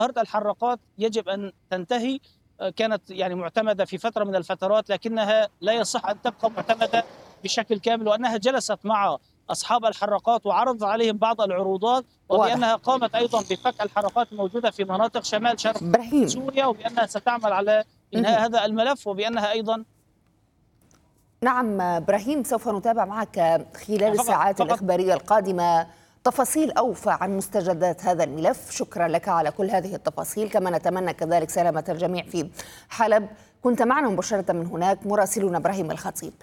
ظاهرة الحراقات يجب أن تنتهي. كانت يعني معتمدة في فترة من الفترات، لكنها لا يصح أن تبقى معتمدة بشكل كامل، وأنها جلست مع أصحاب الحراقات وعرضت عليهم بعض العروضات، واضح. وبأنها قامت أيضا بفك الحراقات الموجودة في مناطق شمال شرق إبراهيم. سوريا، وبأنها ستعمل على إنهاء هذا الملف، وبأنها أيضا نعم إبراهيم، سوف نتابع معك خلال الساعات فقط الإخبارية القادمة تفاصيل أوفى عن مستجدات هذا الملف. شكرا لك على كل هذه التفاصيل، كما نتمنى كذلك سلامة الجميع في حلب. كنت معنا مباشرة من هناك مراسلنا إبراهيم الخطيب.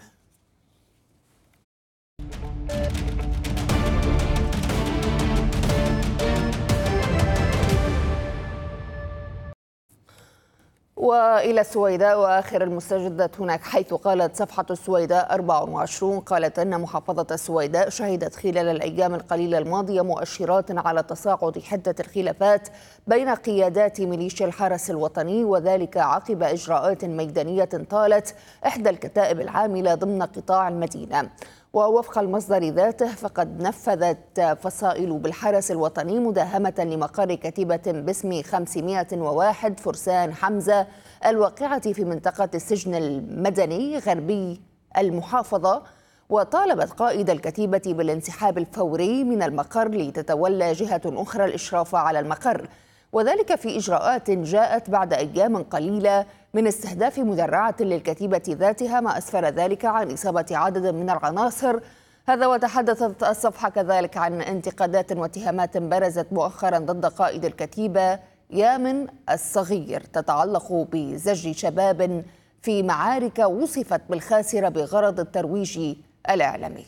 وإلى السويداء وآخر المستجدات هناك، حيث قالت صفحة السويداء 24 قالت أن محافظة السويداء شهدت خلال الأيام القليلة الماضية مؤشرات على تصاعد حدة الخلافات بين قيادات ميليشيا الحرس الوطني، وذلك عقب إجراءات ميدانية طالت إحدى الكتائب العاملة ضمن قطاع المدينة. ووفق المصدر ذاته فقد نفذت فصائل بالحرس الوطني مداهمة لمقر كتيبة باسم 501 فرسان حمزة الواقعة في منطقة السجن المدني غربي المحافظة، وطالبت قائد الكتيبة بالانسحاب الفوري من المقر لتتولى جهة أخرى الإشراف على المقر، وذلك في إجراءات جاءت بعد أيام قليلة من استهداف مدرعة للكتيبة ذاتها، ما أسفر ذلك عن إصابة عدد من العناصر. هذا وتحدثت الصفحة كذلك عن انتقادات واتهامات برزت مؤخرا ضد قائد الكتيبة يامن الصغير تتعلق بزج شباب في معارك وصفت بالخاسرة بغرض الترويج الإعلامي.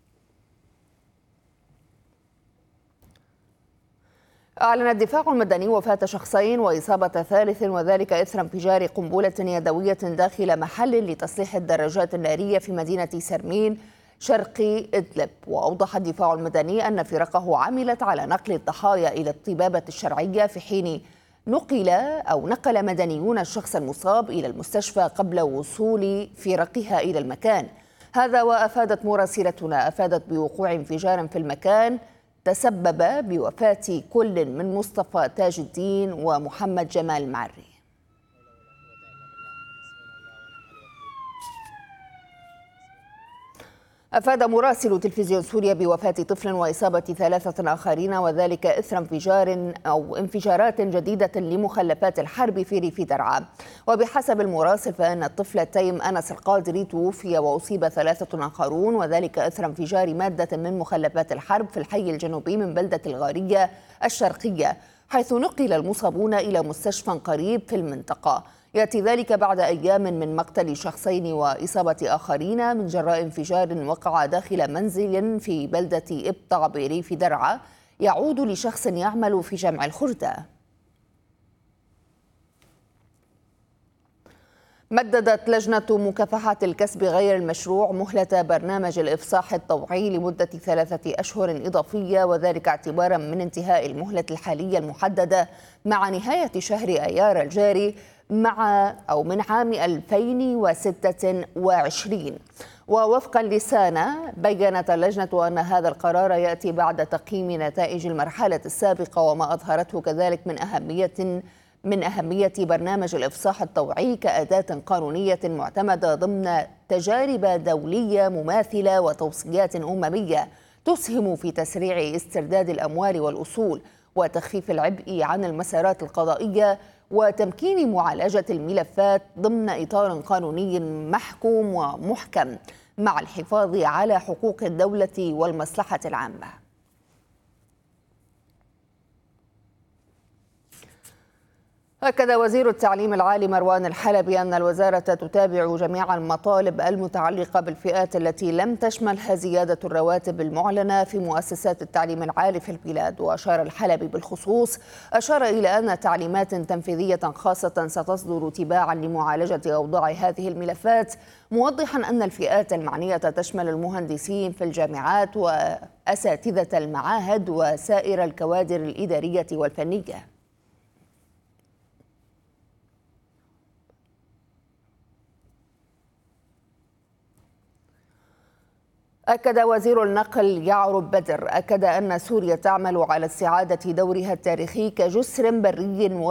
أعلن الدفاع المدني وفاة شخصين وإصابة ثالث، وذلك إثر انفجار قنبلة يدوية داخل محل لتصليح الدراجات النارية في مدينة سرمين شرقي إدلب. وأوضح الدفاع المدني أن فرقه عملت على نقل الضحايا إلى الطبابة الشرعية، في حين نقل مدنيون الشخص المصاب إلى المستشفى قبل وصول فرقها إلى المكان. هذا وأفادت مراسلتنا بوقوع انفجار في المكان تسبب بوفاة كل من مصطفى تاج الدين ومحمد جمال معري. أفاد مراسل تلفزيون سوريا بوفاة طفل وإصابة ثلاثة آخرين، وذلك إثر انفجارات جديدة لمخلفات الحرب في ريف درعا. وبحسب المراسل فإن الطفل تيم أنس القادري توفي وأصيب ثلاثة آخرون، وذلك إثر انفجار مادة من مخلفات الحرب في الحي الجنوبي من بلدة الغارية الشرقية، حيث نقل المصابون إلى مستشفى قريب في المنطقة. يأتي ذلك بعد أيام من مقتل شخصين وإصابة آخرين من جراء انفجار وقع داخل منزل في بلدة إبطع بريف درعا يعود لشخص يعمل في جمع الخردة. مددت لجنة مكافحة الكسب غير المشروع مهلة برنامج الإفصاح الطوعي لمدة 3 أشهر إضافية، وذلك اعتبارا من انتهاء المهلة الحالية المحددة مع نهاية شهر أيار الجاري من عام 2026. ووفقا لسانا بيّنت اللجنة أن هذا القرار يأتي بعد تقييم نتائج المرحلة السابقة، وما أظهرته كذلك من أهمية برنامج الإفصاح الطوعي كأداة قانونية معتمدة ضمن تجارب دولية مماثلة وتوصيات أممية تسهم في تسريع استرداد الأموال والأصول وتخفيف العبء عن المسارات القضائية وتمكين معالجة الملفات ضمن إطار قانوني محكوم ومحكم مع الحفاظ على حقوق الدولة والمصلحة العامة. أكد وزير التعليم العالي مروان الحلبي أن الوزارة تتابع جميع المطالب المتعلقة بالفئات التي لم تشملها زيادة الرواتب المعلنة في مؤسسات التعليم العالي في البلاد. وأشار الحلبي بالخصوص إلى أن تعليمات تنفيذية خاصة ستصدر تباعا لمعالجة أوضاع هذه الملفات، موضحا أن الفئات المعنية تشمل المهندسين في الجامعات وأساتذة المعاهد وسائر الكوادر الإدارية والفنية. أكد وزير النقل يعرب بدر أن سوريا تعمل على استعادة دورها التاريخي كجسر بري